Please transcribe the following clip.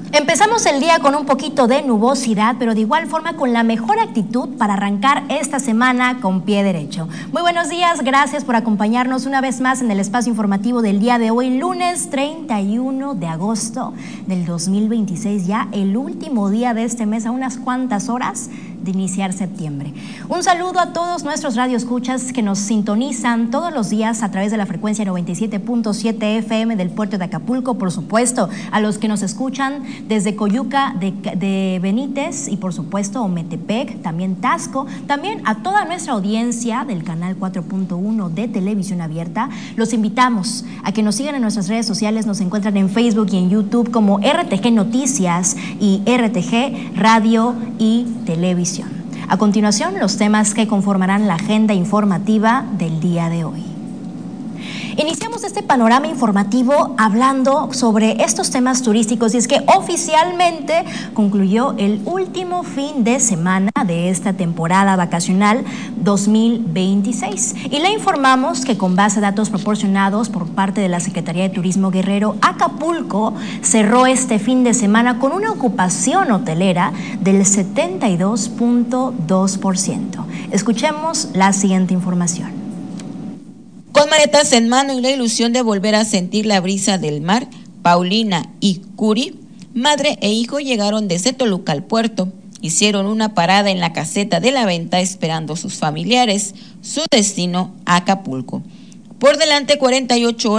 Empezamos el día con un poquito de nubosidad, pero de igual forma con la mejor actitud para arrancar esta semana con pie derecho. Muy buenos días, gracias por acompañarnos una vez más en el espacio informativo del día de hoy, lunes 31 de agosto del 2026, ya el último día de este mes, a unas cuantas horas de iniciar septiembre. Un saludo a todos nuestros radioescuchas que nos sintonizan todos los días a través de la frecuencia 97.7 FM del puerto de Acapulco, por supuesto, a los que nos escuchan desde Coyuca de Benítez y por supuesto Ometepec, también Tasco, también a toda nuestra audiencia del canal 4.1 de Televisión Abierta. Los invitamos a que nos sigan en nuestras redes sociales, nos encuentran en Facebook y en YouTube como RTG Noticias y RTG Radio y Televisión. A continuación, los temas que conformarán la agenda informativa del día de hoy. Iniciamos este panorama informativo hablando sobre estos temas turísticos y es que oficialmente concluyó el último fin de semana de esta temporada vacacional 2026 y le informamos que con base a datos proporcionados por parte de la Secretaría de Turismo Guerrero, Acapulco cerró este fin de semana con una ocupación hotelera del 72.2%. Escuchemos la siguiente información. Con maletas en mano y la ilusión de volver a sentir la brisa del mar, Paulina y Curi, madre e hijo, llegaron desde Toluca al puerto. Hicieron una parada en la caseta de la venta esperando a sus familiares, su destino Acapulco. Por delante 48 horas